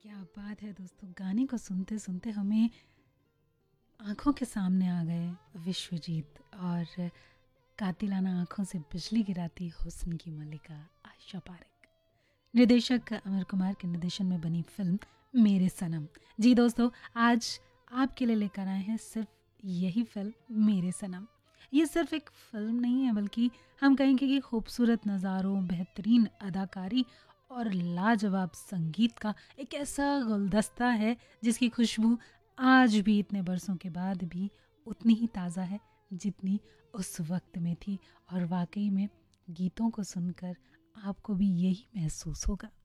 क्या बात है दोस्तों, गाने को सुनते सुनते हमें आंखों के सामने आ गए विश्वजीत और कातिलाना आंखों से बिजली गिराती हुस्न की मल्लिका आयशा पारेख। निर्देशक अमर कुमार के निर्देशन में बनी फिल्म मेरे सनम। जी दोस्तों, आज आपके लिए लेकर आए हैं सिर्फ यही फिल्म मेरे सनम। ये सिर्फ एक फिल्म नहीं है, बल्कि हम कहेंगे कि खूबसूरत नज़ारों, बेहतरीन अदाकारी और लाजवाब संगीत का एक ऐसा गुलदस्ता है जिसकी खुशबू आज भी इतने बरसों के बाद भी उतनी ही ताज़ा है जितनी उस वक्त में थी। और वाकई में गीतों को सुनकर आपको भी यही महसूस होगा।